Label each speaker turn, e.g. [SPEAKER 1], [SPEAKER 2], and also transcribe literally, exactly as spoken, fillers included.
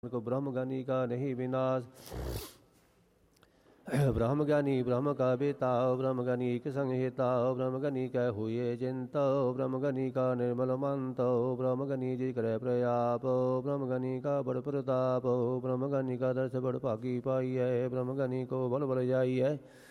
[SPEAKER 1] को ब्रह्म ज्ञानी का नहीं विनाश। ब्रह्म ज्ञानी ब्रह्म का बेता ब्रह्म ज्ञानी के संहिता ब्रह्म ज्ञानी कै हुए चिंत ब्रह्म ज्ञानी का निर्मल मंत ब्रह्म ज्ञानी जी करे प्रयाप ब्रह्म ज्ञानी का बड़ प्रताप ब्रह्म ज्ञानी का दर्श बड़ भागी पाई है ब्रह्म ज्ञानी को बल बल जाई है